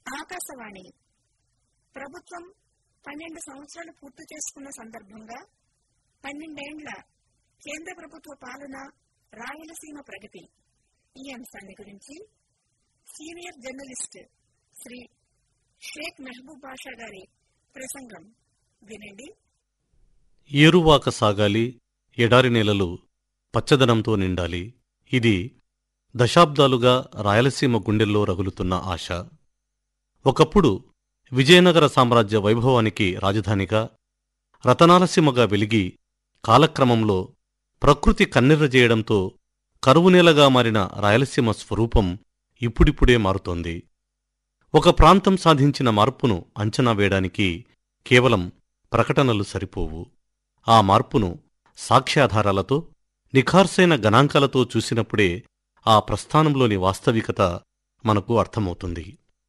ఆకాశవాణి ప్రభుత్వం 12 సంవత్సరాలు పూర్తి చేసుకున్న సందర్భంగా 12 ఏండ్ల కేంద్ర ప్రభుత్వ పాలన, రాయలసీమ ప్రగతి ఈ అంశాన్ని గురించి సీనియర్ జర్నలిస్ట్ శ్రీ షేక్ మెహబూబ్ బాషా గారి ప్రసంగం వినండి. ఏరువాక సాగాలి, ఎడారి నేలలు పచ్చదనంతో నిండాలి. ఇది దశాబ్దాలుగా రాయలసీమ గుండెల్లో రగులుతున్న ఆశ. ఒకప్పుడు విజయనగర సామ్రాజ్య వైభవానికి రాజధానిగా, రతనాలసీమగా వెలిగి కాలక్రమంలో ప్రకృతి కన్నెర్రజేయడంతో కరువునేలగా మారిన రాయలసీమ స్వరూపం ఇప్పుడిప్పుడే మారుతోంది. ఒక ప్రాంతం సాధించిన మార్పును అంచనా వేయడానికి కేవలం ప్రకటనలు సరిపోవు. ఆ మార్పును సాక్ష్యాధారాలతో, నిఖార్సైన గణాంకాలతో చూసినప్పుడే ఆ ప్రస్థానంలోని వాస్తవికత మనకు అర్థమవుతుంది.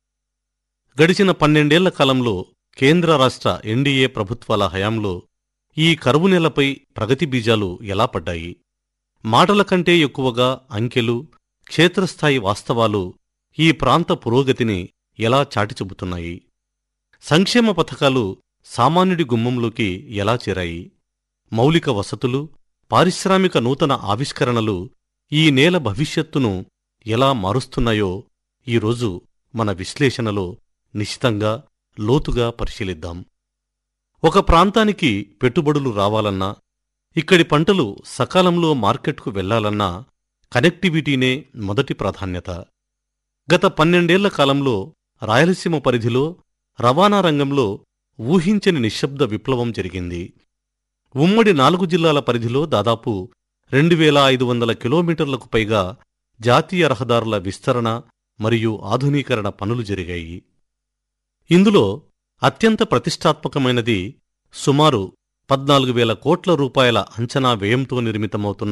గడిచిన 12 ఏళ్ల కాలంలో కేంద్ర రాష్ట్ర ఎన్డీఏ ప్రభుత్వాల హయాంలో ఈ కరువునేలపై ప్రగతి బీజాలు ఎలా పడ్డాయి? మాటల కంటే ఎక్కువగా అంకెలు, క్షేత్రస్థాయి వాస్తవాలు ఈ ప్రాంత పురోగతిని ఎలా చాటి చెబుతున్నాయి? సంక్షేమ పథకాలు సామాన్యుడి గుమ్మంలోకి ఎలా చేరాయి? మౌలిక వసతులు, పారిశ్రామిక నూతన ఆవిష్కరణలు ఈ నేల భవిష్యత్తును ఎలా మారుస్తున్నాయో ఈరోజు మన విశ్లేషణలో నిశితంగా, లోతుగా పరిశీలిద్దాం. ఒక ప్రాంతానికి పెట్టుబడులు రావాలన్నా, ఇక్కడి పంటలు సకాలంలో మార్కెట్కు వెళ్లాలన్నా కనెక్టివిటీనే మొదటి ప్రాధాన్యత. గత 12 ఏళ్ల కాలంలో రాయలసీమ పరిధిలో రవాణా రంగంలో ఊహించని నిశ్శబ్ద విప్లవం జరిగింది. ఉమ్మడి 4 జిల్లాల పరిధిలో దాదాపు 2500 కిలోమీటర్లకు పైగా జాతీయ రహదారుల విస్తరణ మరియు ఆధునీకరణ పనులు జరిగాయి. ఇందులో అత్యంత ప్రతిష్టాత్మకమైనది సుమారు 14,000 కోట్ల రూపాయల అంచనా వ్యయంతో నిర్మితమవుతున్న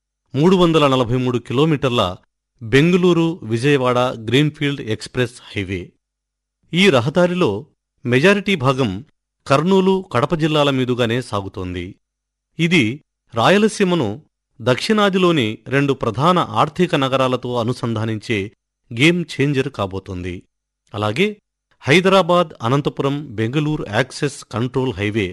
343 కిలోమీటర్ల Bengaluru Vijayawada greenfield express highway. ఈ రహదారిలో మెజారిటీ భాగం కర్నూలు, కడప జిల్లాల మీదుగానే సాగుతోంది. ఇది రాయలసీమను దక్షిణాదిలోని 2 ప్రధాన ఆర్థిక నగరాలతో అనుసంధానించే గేమ్ ఛేంజర్ కాబోతోంది. అలాగే Hyderabad, Anantapuram, Bengaluru access control highway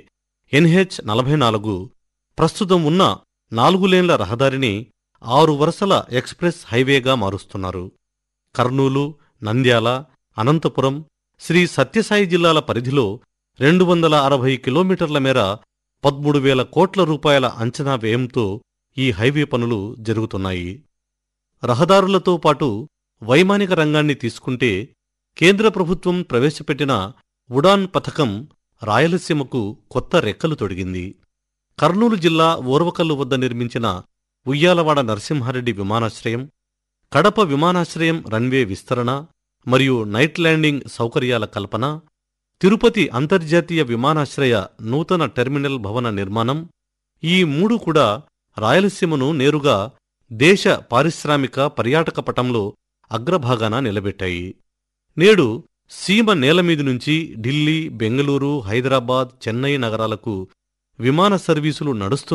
NH-44 ప్రస్తుతం ఉన్న 4 లేన్ల రహదారిని 6 వరుసల ఎక్స్ప్రెస్ హైవేగా మారుస్తున్నారు. కర్నూలు, నంద్యాల, అనంతపురం, శ్రీ సత్యసాయి జిల్లాల పరిధిలో 260 కిలోమీటర్ల మేర 13,000 కోట్ల రూపాయల అంచనా వ్యయంతో ఈ హైవే పనులు జరుగుతున్నాయి. రహదారులతో పాటు వైమానిక రంగాన్ని తీసుకుంటే కేంద్ర ప్రభుత్వం ప్రవేశపెట్టిన ఉడాన్ పథకం రాయలసీమకు కొత్త రెక్కలు తొడిగింది. కర్నూలు జిల్లా ఓర్వకల్లు వద్ద నిర్మించిన ఉయ్యాలవాడ నరసింహారెడ్డి విమానాశ్రయం, కడప విమానాశ్రయం రన్వే విస్తరణ మరియు నైట్ ల్యాండింగ్ సౌకర్యాల కల్పన, తిరుపతి అంతర్జాతీయ విమానాశ్రయ నూతన టెర్మినల్ భవన నిర్మాణం, ఈ 3 కూడా రాయలసీమను నేరుగా దేశ పారిశ్రామిక పర్యాటక పటంలో అగ్రభాగాన నిలబెట్టాయి. నేడు సీమ నేలమీది నుంచి ఢిల్లీ, బెంగళూరు, హైదరాబాద్, చెన్నై నగరాలకు విమాన సర్వీసులు నడుస్తూ